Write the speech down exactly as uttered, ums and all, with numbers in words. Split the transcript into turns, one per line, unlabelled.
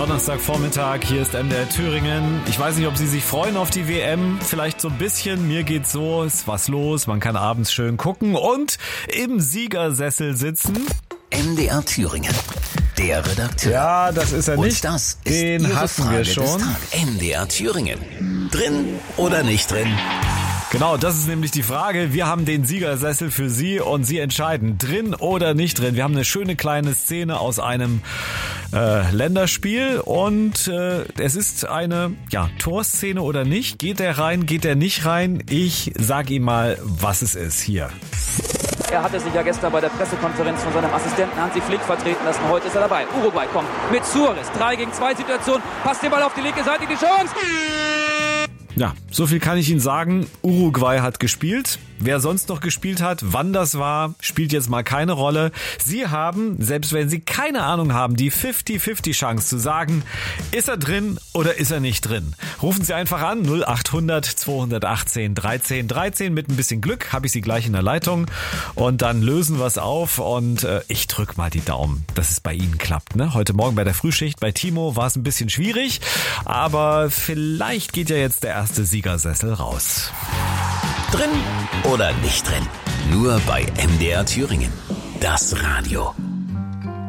Donnerstagvormittag, hier ist M D R Thüringen. Ich weiß nicht, ob Sie sich freuen auf die W M, vielleicht so ein bisschen. Mir geht's so, ist was los, man kann abends schön gucken und im Siegersessel sitzen.
M D R Thüringen, der Redakteur.
Ja, das ist er nicht.
Und das ist
Den
Ihre
hatten
Frage
wir
des
schon.
Tages. M D R Thüringen, drin oder nicht drin?
Genau, das ist nämlich die Frage. Wir haben den Siegersessel für Sie und Sie entscheiden, drin oder nicht drin. Wir haben eine schöne kleine Szene aus einem äh, Länderspiel und äh, es ist eine ja, Torszene oder nicht. Geht er rein, geht er nicht rein? Ich sag ihm mal, was es ist hier.
Er hatte sich ja gestern bei der Pressekonferenz von seinem Assistenten Hansi Flick vertreten lassen. Heute ist er dabei. Uruguay kommt mit Suarez. drei gegen zwei Situation. Passt den Ball auf die linke Seite. Die Chance.
Ja, so viel kann ich Ihnen sagen. Uruguay hat gespielt. Wer sonst noch gespielt hat, wann das war, spielt jetzt mal keine Rolle. Sie haben, selbst wenn Sie keine Ahnung haben, die fünfzig fünfzig Chance zu sagen, ist er drin oder ist er nicht drin. Rufen Sie einfach an, null acht hundert zweihundertachtzehn dreizehn dreizehn. Mit ein bisschen Glück habe ich Sie gleich in der Leitung und dann lösen wir es auf und äh, ich drück mal die Daumen, dass es bei Ihnen klappt. Ne? Heute Morgen bei der Frühschicht bei Timo war es ein bisschen schwierig, aber vielleicht geht ja jetzt der erste Siegersessel raus.
Drin oder nicht drin? Nur bei M D R Thüringen. Das Radio.